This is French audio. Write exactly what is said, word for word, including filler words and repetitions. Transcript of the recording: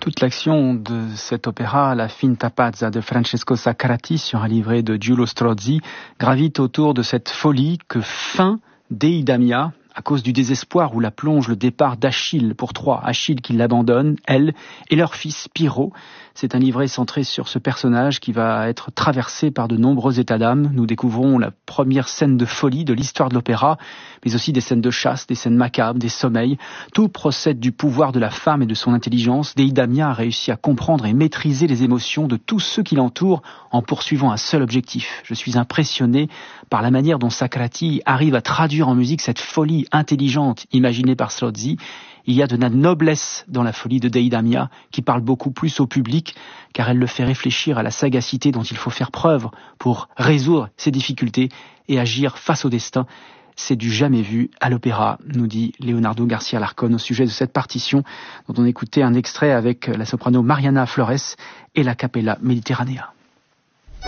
toute l'action de cet opéra, la Finta Pazza de Francesco Saccarati sur un livret de Giulio Strozzi, gravite autour de cette folie que feint Deidamia, à cause du désespoir où la plonge le départ d'Achille pour Troie, Achille qui l'abandonne, elle, et leur fils Pyrrho. C'est un livret centré sur ce personnage qui va être traversé par de nombreux états d'âme. Nous découvrons la première scène de folie de l'histoire de l'opéra, mais aussi des scènes de chasse, des scènes macabres, des sommeils. Tout procède du pouvoir de la femme et de son intelligence. Deidamia a réussi à comprendre et maîtriser les émotions de tous ceux qui l'entourent en poursuivant un seul objectif. Je suis impressionné par la manière dont Saccarati arrive à traduire en musique cette folie intelligente imaginée par Strozzi. Il y a de la noblesse dans la folie de Deidamia qui parle beaucoup plus au public car elle le fait réfléchir à la sagacité dont il faut faire preuve pour résoudre ses difficultés et agir face au destin. C'est du jamais vu à l'opéra, nous dit Leonardo Garcia Larcón au sujet de cette partition dont on écoutait un extrait avec la soprano Mariana Flores et la Capella Mediterranea.